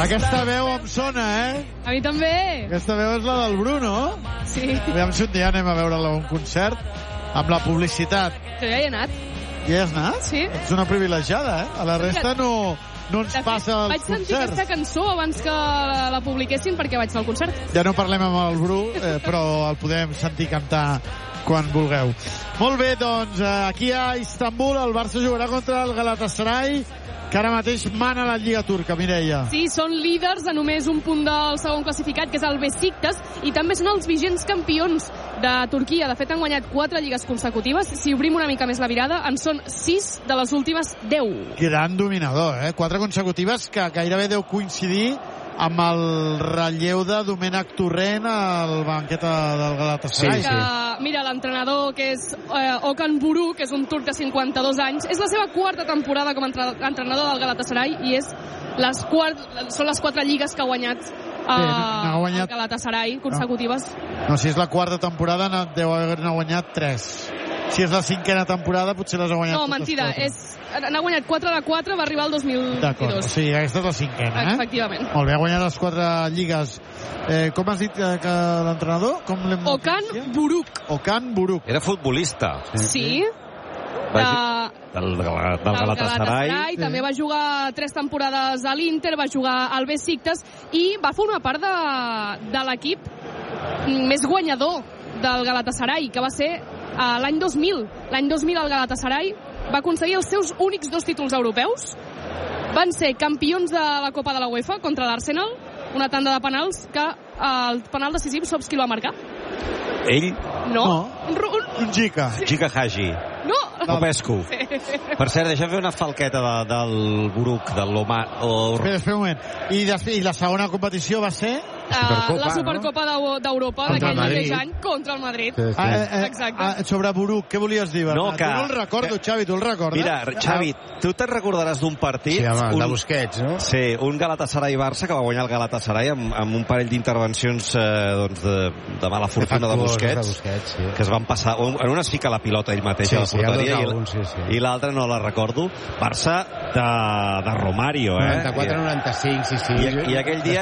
Aquesta veu em sona, A mi també. Aquesta veu és la del Bruno. Sí. Aviam si un dia anem a veure-la a un concert amb la publicitat. Jo ja hi he anat. Ja hi has anat? Sí. Ets una privilegiada, A la resta no ens passa els concerts. Vaig sentir aquesta cançó abans que la publiquessin perquè vaig anar al concert. Ja no parlem amb el Bru, però el podem sentir cantar quan vulgueu. Molt bé, doncs, aquí a Istanbul el Barça jugarà contra el Galatasaray, que ara mateix mana la Lliga Turca, Mireia. Sí, són líders a només un punt del segon classificat, que és el Besiktas, i també són els vigents campions de Turquia. De fet, han guanyat 4 lligues consecutives. Si obrim una mica més la mirada, en són 6 de les últimes 10. Gran dominador, 4 consecutives que gairebé deu coincidir amb el relleu de Domènec Torrent al banquet del Galatasaray. Sí. Mira, l'entrenador, que és Okan Buruk, que és un turc de 52 anys, és la seva 4a temporada com a entrenador del Galatasaray i són les 4 lligues que ha guanyat el Galatasaray consecutives. No, si és la 4a temporada deu haver-ne guanyat 3. Si és la 5a temporada potser les ha guanyat totes. No, mentida, n'ha guanyat 4 de 4, va arribar al 2022. D'acord, o sigui, aquesta és la 5a, Efectivament. Molt bé, ha guanyat les 4 lligues. Com has dit que l'entrenador? Okan Buruk. Okan Buruk. Era futbolista. Sí. Del Galatasaray. També va jugar 3 temporades a l'Inter, va jugar al Besiktas i va formar part de l'equip més guanyador del Galatasaray, que va ser l'any 2000. L'any 2000 el Galatasaray va aconseguir els seus únics 2 títols europeus. Van ser campions de la Copa de la UEFA contra l'Arsenal, una tanda de penals que el penal decisiu, saps qui el va marcar? Ell? No. Un Gica. Gica Hagi. No. Popescu. Per cert, deixa'm fer una falqueta del Buruk, del Lomar. Espera un moment. I la segona competició va ser? La Supercopa d'Europa d'aquell mateix any contra el Madrid. Exacte. Sobre Buruk, què volies dir, Bernat? Tu no el recordo, Xavi, tu el recordes? Mira, Xavi, tu te'n recordaràs d'un partit? Sí, home, de Busquets, no? Sí, un Galatasaray-Barça que va guanyar el Galatasaray amb un parell d'intervencions de mala fortuna de Busquets, que es van passar. En una es fica la pilota ell mateix a la porteria i l'altra no la recordo. Barça de Romario, 94-95, sí. I aquell dia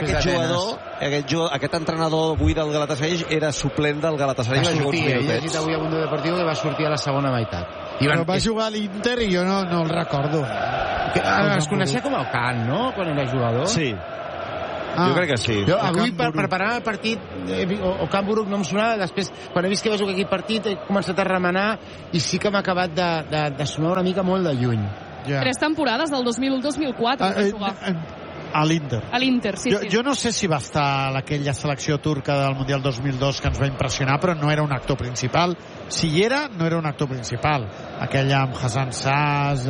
aquest entrenador avui del Galatasaray era suplent del Galatasaray. Va sortir, he llegit avui a Mundo Deportivo que va sortir a la segona meitat. Però va jugar a l'Inter i jo no el recordo. Es coneixia com a Okan, no?, quan era jugador. Sí. Jo crec que sí. Jo avui, preparant el partit, Okan Buruk no em sonava. Després, quan he vist que va jugar aquell partit, he començat a remenar i sí que m'ha acabat de sonar una mica molt de lluny. 3 temporades, del 2001 al 2004, va jugar. A l'Inter. A l'Inter, sí. Jo no sé si va estar a aquella selecció turca del Mundial 2002 que ens va impressionar, però no era un actor principal. Si hi era, no era un actor principal. Aquella amb Hasan Saz,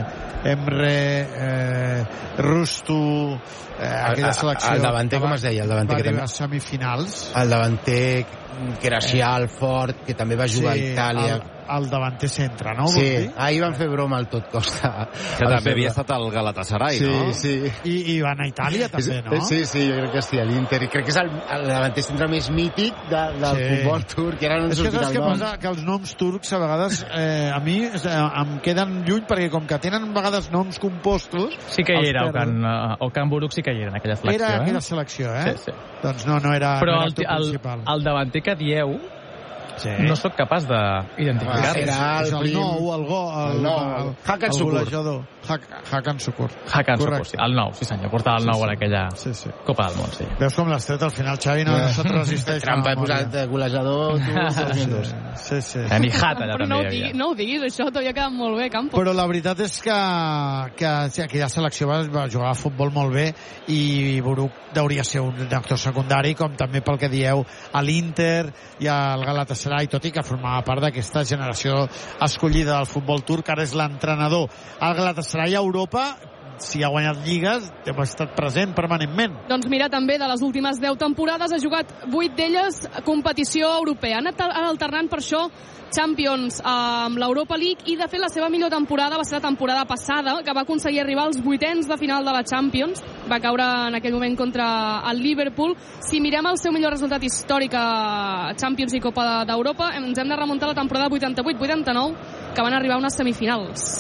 Emre, Rustu, aquella selecció... El davanter, com es deia? El davanter va que arribar a semifinals. El davanter que era així alt, fort, que també va jugar a Itàlia. El davanter centre, no? Sí, ahir van fer broma al tot costa. Que també havia estat al Galatasaray, no? Sí. I van a Itàlia també, no? Sí, jo crec que sí, a l'Inter. I crec que és el davanter centre més mític del futbol turc. És que saps què passa? Que els noms turcs a vegades a mi em queden lluny perquè com que tenen a vegades noms compostos... Sí que hi era, Okan Buruk sí que hi era en aquella selecció. Era aquella selecció, Sí. Doncs no era l'actor principal. Però el davanter que dieu no sóc capaç d'identificar. Era el nou, el Hakan golejador. Hakan Şükür. Hakan Şükür, sí. El nou, sí senyor. Portava el nou en aquella Copa del Món, sí. Veus com l'has tret al final, Xavi? No se't resisteix. Trampa, he posat golejador, Sí. Ni Hat allà però també. No ho diguis, això t'havia quedat molt bé, Campos. Però la veritat és que aquella selecció va jugar a futbol molt bé i Buruk hauria ser un actor secundari, com també pel que dieu a l'Inter i al Galatasaray, tot i que formava part d'aquesta generació escollida del futbol turc. Ara és l'entrenador. El Galatasaray a Europa, si ha guanyat lligues, ha estat present permanentment. Doncs mira, també de les últimes 10 temporades ha jugat 8 d'elles competició europea. Ha anat alternant per això Champions amb l'Europa League i de fet la seva millor temporada va ser la temporada passada, que va aconseguir arribar als 8ens de final de la Champions. Va caure en aquell moment contra el Liverpool. Si mirem el seu millor resultat històric a Champions i Copa d'Europa, ens hem de remuntar a la temporada 88-89, que van arribar a unes semifinals.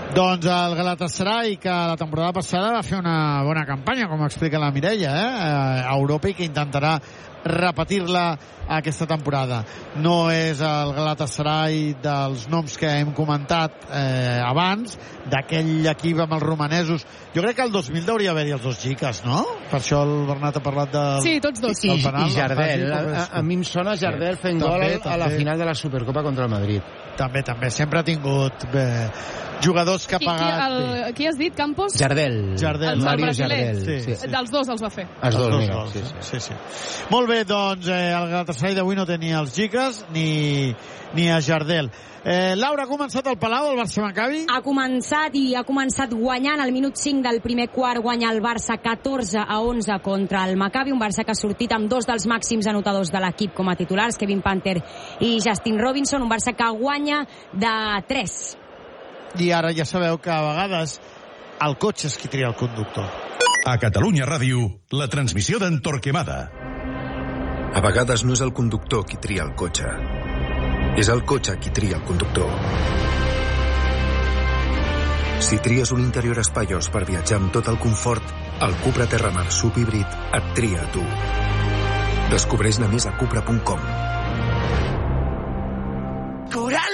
Doncs el Galatasaray, que la temporada passada va fer una bona campanya, com explica la Mireia, a Europa, i que intentarà repetir-la aquesta temporada. No és el Galatasaray dels noms que hem comentat abans, d'aquell equip amb els romanesos. Jo crec que el 2000 hauria haver-hi els dos xiques, no? Per això el Bernat ha parlat del... Sí, tots dos. I Jardel. A mi em sona Jardel fent gol a la final de la Supercopa contra el Madrid. També. Sempre ha tingut jugadors que ha pagat... Qui has dit, Campos? Jardel. Mario Jardel. Sí. Dels dos els va fer. Els dos, mira. Sí. Molt bé, doncs el Galatasaray d'avui no té ni els Gigas ni a Jardel. Laura, ha començat el Palau, el Barça-Maccabi? Ha començat guanyant al minut 5 del primer quart, guanya el Barça 14-11 contra el Maccabi, un Barça que ha sortit amb dos dels màxims anotadors de l'equip com a titulars, Kevin Panther i Justin Robinson, un Barça que guanya de 3. I ara ja sabeu que a vegades el cotxe és qui tria el conductor. A Catalunya Ràdio, la transmissió d'en Torquemada. A vegades no és el conductor qui tria el cotxe. És el cotxe qui tria el conductor. Si tries un interior espaiós per viatjar amb tot el confort, el Cupra Terramar Subhíbrid et tria a tu. Descobreix-ne més a cupra.com.